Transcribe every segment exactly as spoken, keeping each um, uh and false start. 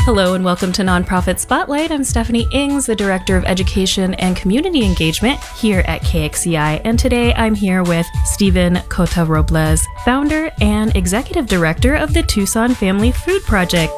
Hello and welcome to Nonprofit Spotlight. I'm Stephanie Ings, the Director of Education and Community Engagement here at K X C I, and today I'm here with Steven Cota-Robles, founder and Executive Director of the Tucson Family Food Project.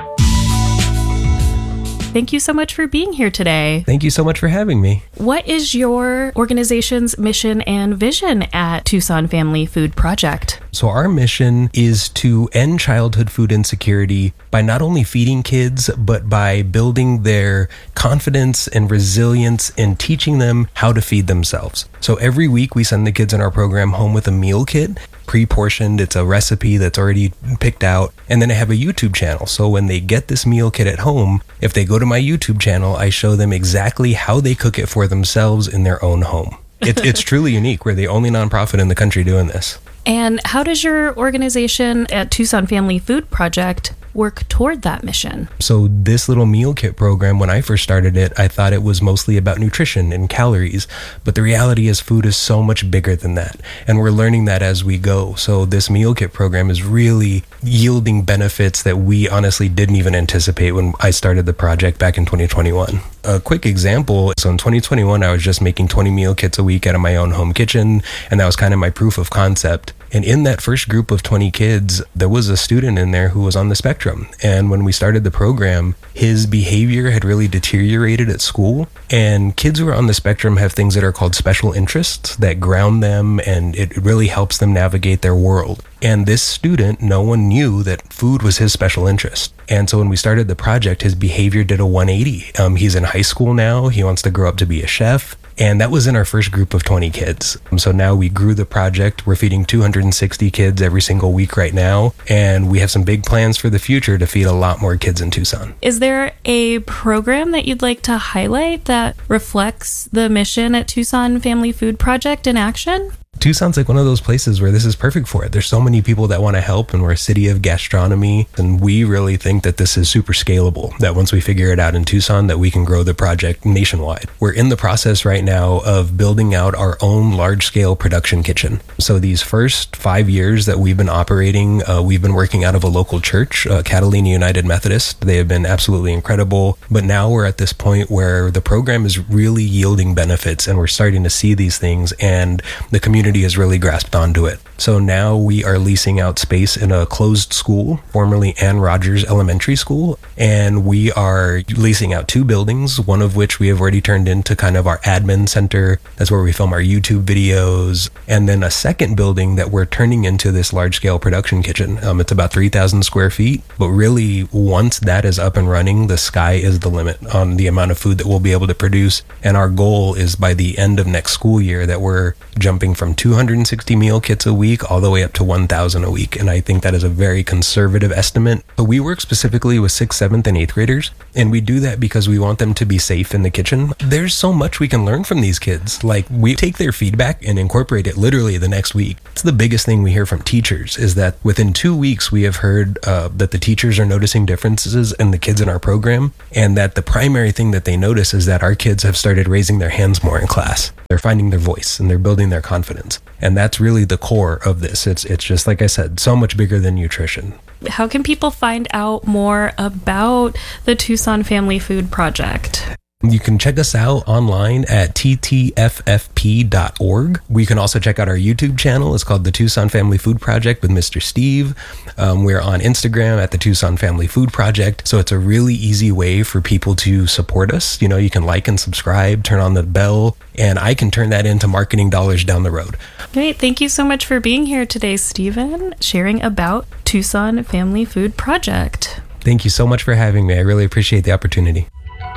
Thank you so much for being here today. Thank you so much for having me. What is your organization's mission and vision at Tucson Family Food Project? So our mission is to end childhood food insecurity by not only feeding kids, but by building their confidence and resilience and teaching them how to feed themselves. So every week we send the kids in our program home with a meal kit, pre-portioned. It's a recipe that's already picked out. And then I have a YouTube channel. So when they get this meal kit at home, if they go to my YouTube channel, I show them exactly how they cook it for themselves in their own home. It, it's truly unique. We're the only nonprofit in the country doing this. And how does your organization at Tucson Family Food Project work toward that mission? So this little meal kit program, when I first started it, I thought it was mostly about nutrition and calories. But the reality is food is so much bigger than that. And we're learning that as we go. So this meal kit program is really yielding benefits that we honestly didn't even anticipate when I started the project back in twenty twenty-one. A quick example, so in twenty twenty-one, I was just making twenty meal kits a week out of my own home kitchen. And that was kind of my proof of concept. And in that first group of twenty kids, there was a student in there who was on the spectrum. And when we started the program, his behavior had really deteriorated at school. And kids who are on the spectrum have things that are called special interests that ground them, and it really helps them navigate their world. And this student, no one knew that food was his special interest. And so when we started the project, his behavior did a one eighty. Um, he's in high school now. He wants to grow up to be a chef. And that was in our first group of twenty kids. So now we grew the project. We're feeding two hundred sixty kids every single week right now. And we have some big plans for the future to feed a lot more kids in Tucson. Is there a program that you'd like to highlight that reflects the mission at Tucson Family Food Project in action? Tucson's like one of those places where this is perfect for it. There's so many people that want to help, and we're a city of gastronomy, and we really think that this is super scalable, that once we figure it out in Tucson, that we can grow the project nationwide. We're in the process right now of building out our own large-scale production kitchen. So these first five years that we've been operating, uh, we've been working out of a local church, uh, Catalina United Methodist. They have been absolutely incredible, but now we're at this point where the program is really yielding benefits, and we're starting to see these things, and the community has really grasped onto it. So now we are leasing out space in a closed school, formerly Ann Rogers Elementary School, and we are leasing out two buildings, one of which we have already turned into kind of our admin center. That's where we film our YouTube videos, and then a second building that we're turning into this large-scale production kitchen. Um, it's about three thousand square feet, but really once that is up and running, the sky is the limit on the amount of food that we'll be able to produce, and our goal is by the end of next school year that we're jumping from two hundred sixty meal kits a week all the way up to one thousand a week. And I think that is a very conservative estimate. But we work specifically with sixth, seventh, and eighth graders. And we do that because we want them to be safe in the kitchen. There's so much we can learn from these kids. Like, we take their feedback and incorporate it literally the next week. It's the biggest thing we hear from teachers, is that within two weeks, we have heard uh, that the teachers are noticing differences in the kids in our program. And that the primary thing that they notice is that our kids have started raising their hands more in class. They're finding their voice and they're building their confidence. And that's really the core of this. It's it's just, like I said, so much bigger than nutrition. How can people find out more about the Tucson Family Food Project? You can check us out online at T T F F P dot org. We can also check out our YouTube channel. It's called the Tucson Family Food Project with Mister Steve. Um, we're on Instagram at the Tucson Family Food Project. So it's a really easy way for people to support us. You know, you can like and subscribe, turn on the bell, and I can turn that into marketing dollars down the road. Great. Thank you so much for being here today, Steven, sharing about Tucson Family Food Project. Thank you so much for having me. I really appreciate the opportunity.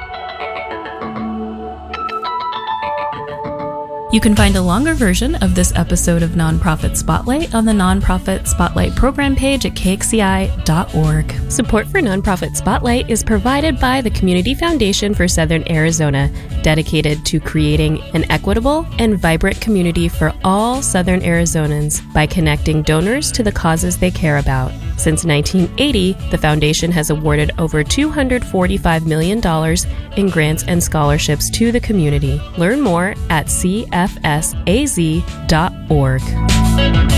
You can find a longer version of this episode of Nonprofit Spotlight on the Nonprofit Spotlight program page at K X C I dot org. Support for Nonprofit Spotlight is provided by the Community Foundation for Southern Arizona, dedicated to creating an equitable and vibrant community for all Southern Arizonans by connecting donors to the causes they care about. Since nineteen eighty, the foundation has awarded over two hundred forty-five million dollars in grants and scholarships to the community. Learn more at C F S A Z dot org.